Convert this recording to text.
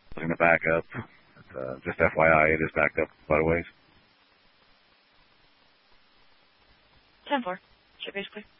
Looking to back up. Just FYI, it is backed up quite a ways. 10-4. Ship base clear.